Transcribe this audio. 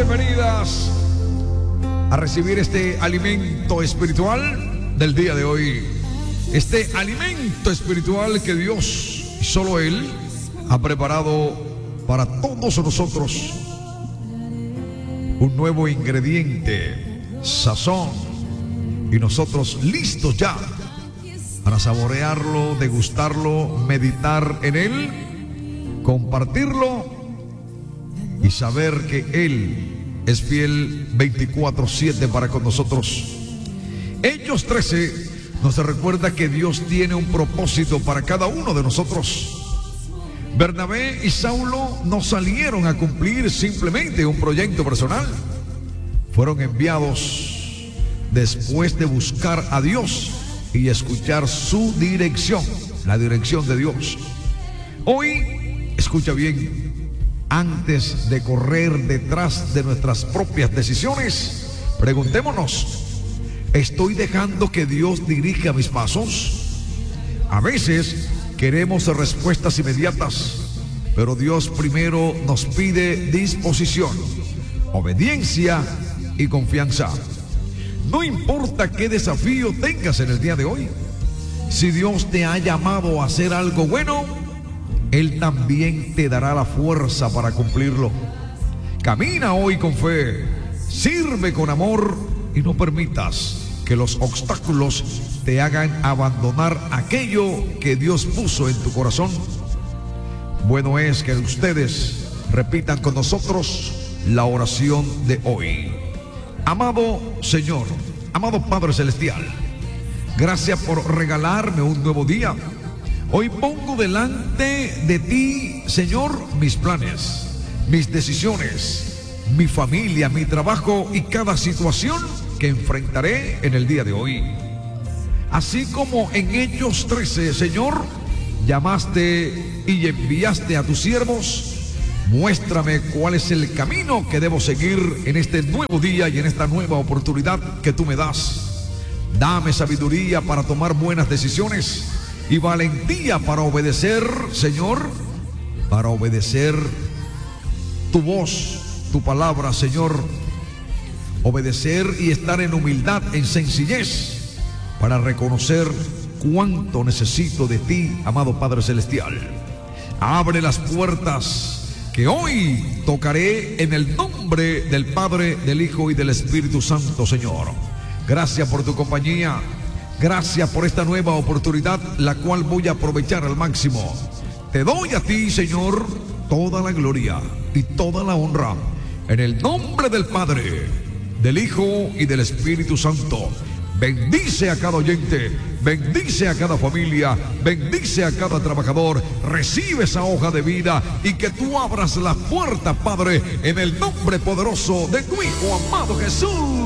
bienvenidas a recibir este alimento espiritual del día de hoy. Este alimento espiritual que Dios y solo Él ha preparado para todos nosotros. Un nuevo ingrediente, sazón, y nosotros listos ya para saborearlo, degustarlo, meditar en él, compartirlo y saber que Él es fiel 24/7 para con nosotros. Hechos 13 nos recuerda que Dios tiene un propósito para cada uno de nosotros. Bernabé y Saulo no salieron a cumplir simplemente un proyecto personal. Fueron enviados después de buscar a Dios y escuchar su dirección, la dirección de Dios. Hoy, escucha bien, antes de correr detrás de nuestras propias decisiones, preguntémonos: ¿estoy dejando que Dios dirija mis pasos? A veces queremos respuestas inmediatas, pero Dios primero nos pide disposición, obediencia y confianza. No importa qué desafío tengas en el día de hoy, si Dios te ha llamado a hacer algo bueno, Él también te dará la fuerza para cumplirlo. Camina hoy con fe, sirve con amor y no permitas que los obstáculos te hagan abandonar aquello que Dios puso en tu corazón. Bueno es que ustedes repitan con nosotros la oración de hoy. Amado Señor, amado Padre Celestial, gracias por regalarme un nuevo día. Hoy pongo delante de ti, Señor, mis planes, mis decisiones, mi familia, mi trabajo y cada situación que enfrentaré en el día de hoy. Así como en Hechos 13, Señor, llamaste y enviaste a tus siervos, muéstrame cuál es el camino que debo seguir en este nuevo día y en esta nueva oportunidad que tú me das. Dame sabiduría para tomar buenas decisiones y valentía para obedecer, Señor, para obedecer tu voz, tu palabra, Señor. Obedecer y estar en humildad, en sencillez, para reconocer cuánto necesito de ti, amado Padre Celestial. Abre las puertas que hoy tocaré en el nombre del Padre, del Hijo y del Espíritu Santo, Señor. Gracias por tu compañía. Gracias por esta nueva oportunidad, la cual voy a aprovechar al máximo. Te doy a ti, Señor, toda la gloria y toda la honra. En el nombre del Padre, del Hijo y del Espíritu Santo. Bendice a cada oyente, bendice a cada familia, bendice a cada trabajador. Recibe esa hoja de vida y que tú abras las puertas, Padre, en el nombre poderoso de tu Hijo amado Jesús.